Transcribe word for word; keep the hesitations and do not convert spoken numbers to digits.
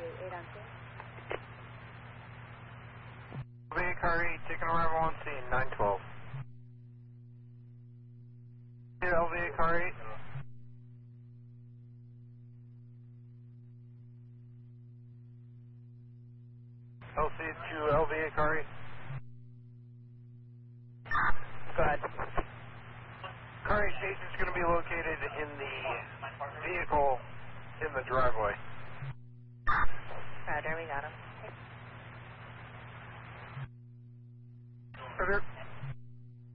eight on scene. L V A car eight, taking arrival on scene, nine twelve. L V A car eight. L C to L V A car eight. Go ahead. Car eight station's going to be located in the vehicle in the driveway. Roger, we got him. Roger.